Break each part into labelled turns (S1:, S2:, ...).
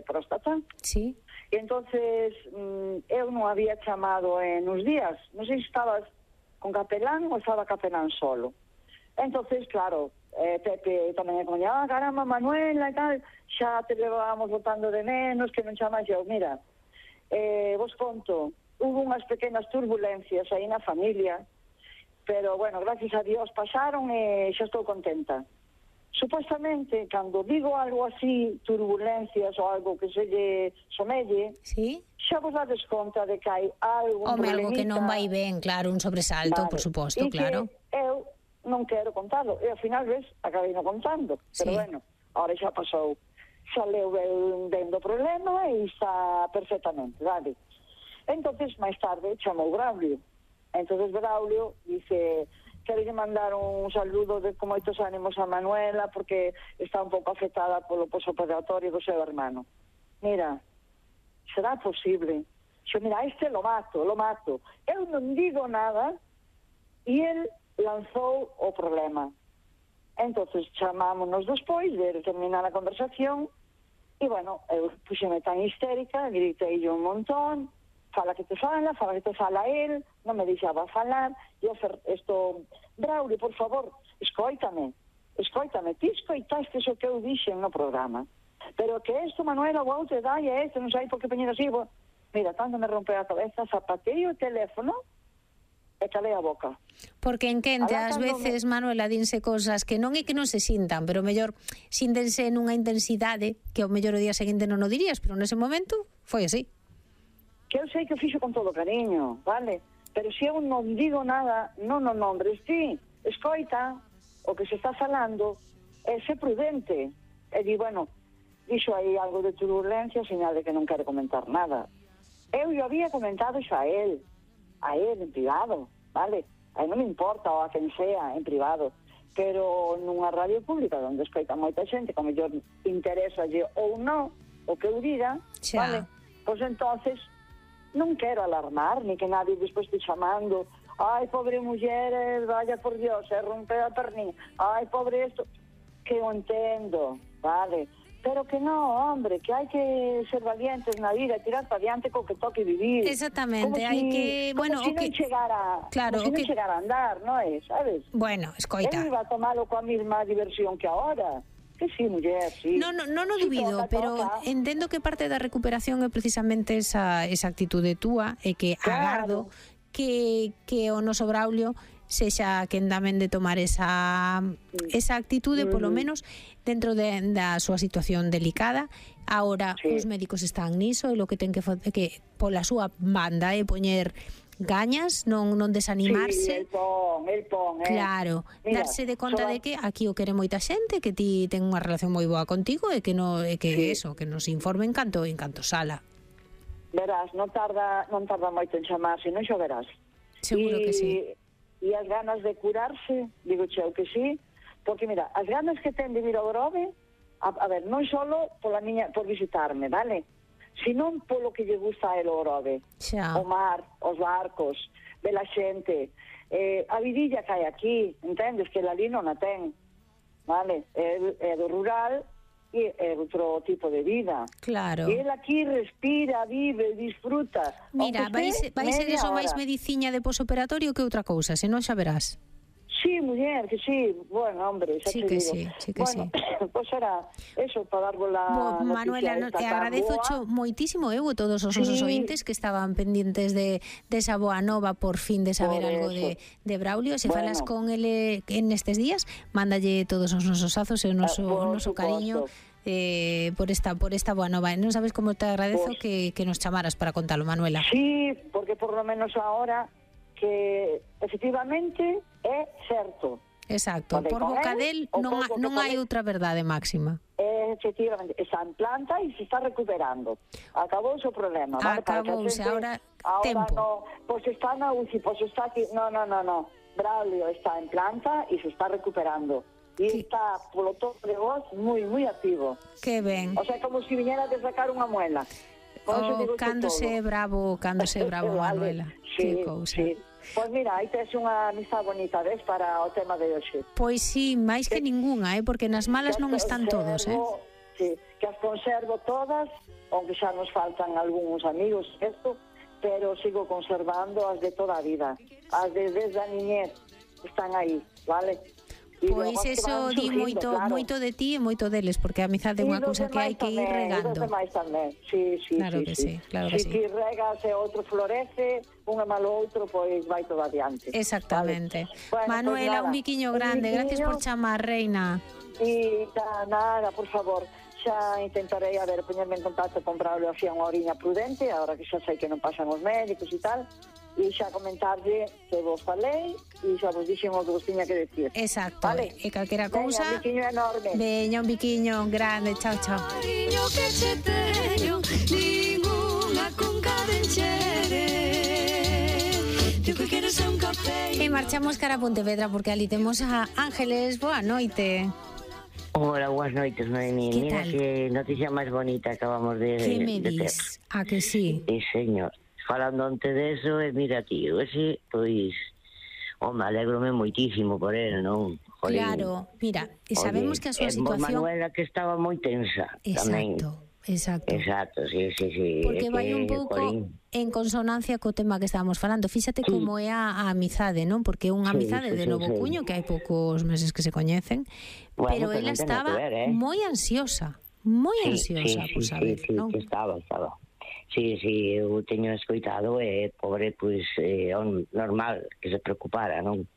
S1: próstata.
S2: Sí.
S1: E entonces eu non había chamado en uns días, non sei se estabas con capelán ou estaba capelán solo. Entonces, claro, Pepe tamén me coñaba, caramba, Manuela e tal, xa te levábamos botando de menos, que non chamas eu. Mira, vos conto, hubo unhas pequenas turbulencias aí na familia, pero, bueno, gracias a Dios pasaron e xa estou contenta. Supuestamente, cando digo algo así, turbulencias ou algo que se lle somelle,
S2: sí,
S1: xa vos dades conta de que hai algo,
S2: home, algo que non vai ben, claro, un sobresalto,
S1: vale,
S2: por suposto,
S1: e
S2: claro.
S1: que eu non quero contalo, e ao final, ves, acabei non contando,
S2: sí.
S1: Pero bueno, ahora xa pasou, xa leu ben do problema e está perfectamente, vale. Entonces, máis tarde, chamou Braulio. Entonces Braulio dice, quero mandar un saludo con moitos ánimos a Manuela porque está un pouco afectada polo posoperatorio do seu hermano. Mira, será posible? Xo, mira, este lo mato. Eu non digo nada e el lanzou o problema. Entonces chamámonos despois de terminar a conversación e, bueno, eu puxeme tan histérica, gritei un montón, fala que te fala el, non me deixaba falar, e isto, Braulio, por favor, escoítame, ti escoitaste o que eu dixen no programa, pero que isto, Manuela, o te dá e isto, non sei por que peñer así, mira, tanto me rompeu a cabeza, zapatei o teléfono e calei a boca.
S2: Porque en quente, ás veces, Manuela, dinse cosas que non é que non se sintan, pero mellor síntense nunha intensidade que ao mellor o día seguinte non o dirías, pero nese momento foi así.
S1: Que eu sei que o fixo con todo cariño, vale? Pero se eu non digo nada, non o nombres ti, escoita o que se está falando, e sé prudente. E di, bueno, dixo aí algo de turbulencia, señal de que non quero comentar nada. Eu había comentado xa a él en privado, vale? A non me importa, ou a quen sea, en privado. Pero nunha radio pública, onde escoita moita xente, que a mellor interesalle ou non o que eu diga, vale? Pois entonces non quero alarmar, ni que nadie despois te chamando, ai, pobre muller, vaya por Dios, rompeu a perninha, ai, pobre esto, que eu entendo, vale, pero que non, hombre, que hai que ser valientes na vida, tirar para diante co que toque vivir.
S2: Exactamente, hai que, bueno,
S1: como si non chegara,
S2: claro,
S1: como si non chegara a andar, non é, sabes?
S2: Bueno, escoita.
S1: Eu iba a tomalo coa mesma diversión que ahora. Que sí, muller, sí.
S2: Non o dubido, pero entendo que parte da recuperación é precisamente esa actitude túa e que agardo que o noso Braulio sexa quen tamén de tomar esa actitude, polo menos dentro da súa situación delicada. Ahora os médicos están niso e lo que ten que facer que pola súa banda é poñer gañas, non desanimarse.
S1: Sí, el pon.
S2: Claro, mira, darse de conta de que aquí o quere moita xente, que ti ten unha relación moi boa contigo e que que nos informen canto sala.
S1: Verás, non tarda moito en chamarse, non xo verás.
S2: Seguro que sí.
S1: E as ganas de curarse, digo cheo que sí, porque mira, as ganas que ten de vir ao Grove, a ver, non só por visitarme, vale? Senón polo que lle gusta a el o Grove. O mar, os barcos, ver a xente, a vidilla que hai aquí, entendes? Que ali non a ten, vale? É do rural e é outro tipo de vida.
S2: Claro.
S1: E ele aquí respira, vive, disfruta.
S2: Mira, vai ser eso máis mediciña de posoperatorio que outra cousa, senón xa verás.
S1: Sí, muller, que sí. Bueno, hombre, xa
S2: sí
S1: te
S2: que
S1: digo.
S2: Sí que
S1: bueno, pois era eso, para darvos la
S2: Manuela, te agradezo moitísimo eu e todos os nosos ointes que estaban pendientes de esa boa nova por fin de saber algo de Braulio. Se falas con ele en estes días, mándalle todos os nosos azos e o noso cariño por esta boa nova. Non sabes como te agradezo que nos chamaras para contalo, Manuela.
S1: Sí, porque por lo menos ahora que efectivamente é certo.
S2: Exacto, por boca del non hai outra verdade máxima.
S1: Efectivamente, está en planta e se está recuperando. Acabouse o problema, vale?
S2: Acabouse, ahora tempo.
S1: No, pois está na UCI, pois está aquí. No. Braulio está en planta e se está recuperando. E está, polo tono de voz, moi activo.
S2: Que ben.
S1: O sea, como se viñera de sacar unha muela.
S2: Cándose bravo, Manuela.
S1: Sí, que cousa. Sí. Pois mira, aí tes unha amistad bonita, ves, para o tema de hoxe.
S2: Pois sí, máis que ningunha, porque nas malas non están todos,
S1: sí, que as conservo todas, aunque xa nos faltan algúns amigos, pero sigo conservando as de toda a vida, as desde a niñez, están aí, vale?
S2: Pois eso di moito de ti e moito deles, porque a amizade é unha cousa que hai que ir regando.
S1: E dos demais tamén, sí.
S2: Claro que sí.
S1: Si ti regas e outro florece, un e malo outro, pois vai todo adiante.
S2: Exactamente. Vale. Manuela, un biquiño grande, gracias por chamar, reina.
S1: E nada, por favor, xa intentarei, poñerme en contacto con Braulio así unha oriña prudente, agora que xa sei que non pasan os médicos e tal, e xa comentarlle que vos falei e xa vos dixen o que vos tiña que decir.
S2: Exacto, vale? E calquera cousa.
S1: Un biquiño enorme.
S2: Veña, un biquiño grande, chao.
S3: Cariño que che teño, ninguna cunca de enxere. Tú que queres un café.
S2: E marchamos cara a Pontevedra porque ali temos a Ángeles. Boa noite.
S4: Hola, buenas noites, Noemí. Mira que noticia máis bonita acabamos de
S2: ter. Que me dis? A que sí?
S4: Sí, señor. Falando antes de eso, mira, tío, ese, pois, me alegrome moitísimo por él, non? Jolín.
S2: Claro, mira, sabemos que a súa situación...
S4: Manuela que estaba moi tensa, tamén. Exacto, sí.
S2: Porque vai un pouco en consonancia co tema que estábamos falando. Fíxate como é a amizade, non? Porque é unha amizade de novo cuño, que hai poucos meses que se coñecen, pero ela estaba moi ansiosa por saber, non?
S4: Sí, estaba. Sí, eu teño escoitado pobre, pois, normal que se preocupara, non?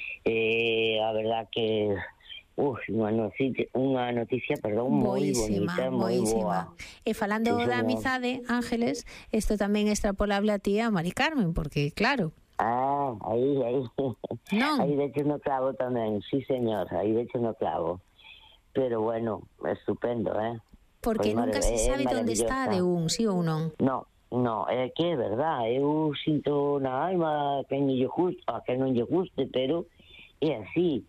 S4: A verdad que unha noticia, moi bonita, moi boa.
S2: E falando da amizade, Ángeles, isto tamén é extrapolable a ti e a Mari Carmen, porque claro.
S4: Aí.
S2: Non.
S4: Aí deches no clavo tamén, sí, señor, aí deches no clavo. Pero bueno, estupendo,
S2: Porque nunca se sabe onde está de un, sí ou non?
S4: No, é que é verdad, eu sinto na alma que non lle guste, pero é así.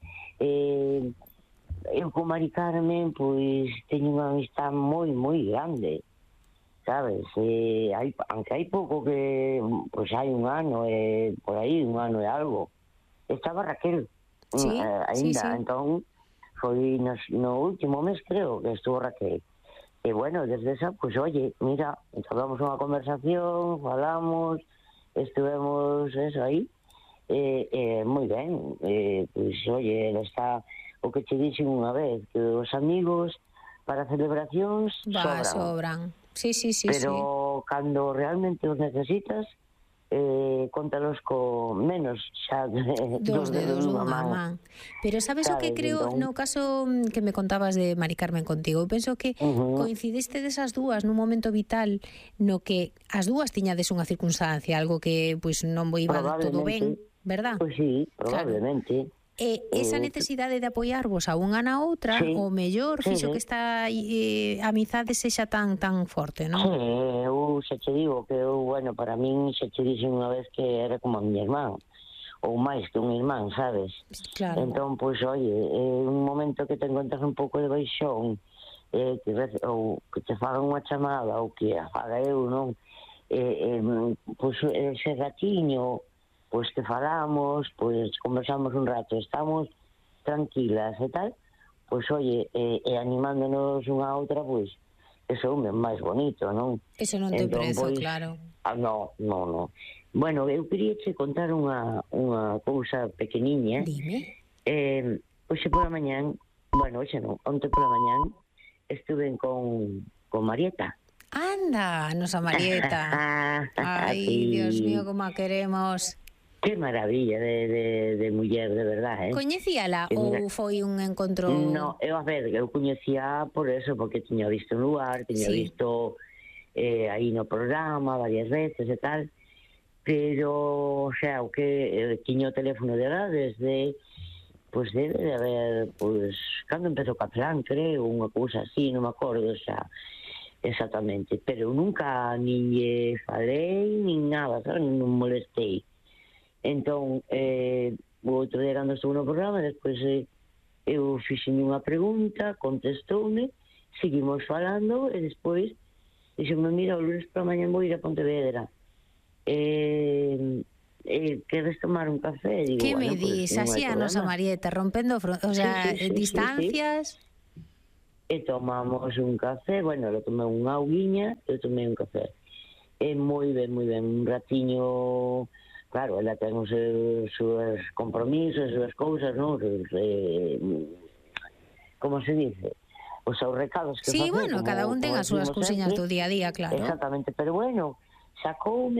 S4: Eu con Mari Carmen, pois, teño unha amistad moi grande, sabes? Aunque hai pouco que, pois hai un ano, por aí, un ano e algo, estaba Raquel, ainda, entón, foi no último mes, creo, que estuvo Raquel. E bueno, desde esa, pues oye, mira, entablamos unha conversación, falamos, estuvemos eso aí, moi ben, pues oye, está o que che dixen unha vez, que os amigos para celebracións
S2: sobran. Sí.
S4: Pero cando realmente os necesitas, contalos con menos xa
S2: dos dedos dunha man. Pero sabes o que creo, no caso que me contabas de Mari Carmen contigo, eu penso que coincidiste desas dúas nun momento vital no que as dúas tiñades unha circunstancia, algo que pois non iba todo ben, verdad?
S4: Pois sí, probablemente.
S2: Esa necesidade de apoiarvos a unha na outra, o mellor fixo que esta amizade sexa tan forte, non?
S4: Eu xa te digo que bueno, para min xa te dixen unha vez que era como a miña irmán, ou máis que un irmán, sabes?
S2: Claro.
S4: Entón, pois, oye, un momento que te encontras un pouco de baixón, ou que te fagan unha chamada, ou que a faga eu, non? Pois, ese ratiño, pois que falamos, pois conversamos un rato, estamos tranquilas e tal, pois oye, animándonos unha a outra, pois eso é o máis bonito, non?
S2: Eso non ten prezo, claro.
S4: No. Bueno, eu quería che contar unha cousa pequeniña.
S2: Dime.
S4: Hoxe pola mañán, onte pola mañán, estuve con Marieta.
S2: Anda, nosa Marieta. Ai, Dios mío, como a queremos.
S4: Que maravilla de muller, de verdad,
S2: Coñecíala ou foi un encontro?
S4: No, eu coñecía por eso, porque tiña visto un lugar, tiña visto aí no programa varias veces e tal, pero, o sea, o que tiña o teléfono dela desde, pois debe de haber, pois, cando empezou Capelán, creo, unha cousa así, non me acordo xa exactamente, pero nunca nin lle falei, nin nada, sabes, non molestei. Entón, o outro día cando estuvo no programa, despois eu fixen unha pregunta, contestoume, seguimos falando e despois dixeme, mira, o lunes para mañan vou ir a Pontevedra. Queres tomar un café? Digo,
S2: que me dis? Así a nosa Marieta, rompendo distancias?
S4: e tomamos un café, bueno, eu tomei unha auguiña, eu tomei un café. E moi ben, un ratiño, claro, ela ten os seus compromisos, as súas cousas, non? Como se dice? Os seus recados que
S2: sí,
S4: facer.
S2: Bueno, cada un ten as súas cousiñas do día a día, claro.
S4: Exactamente, pero bueno, sacoume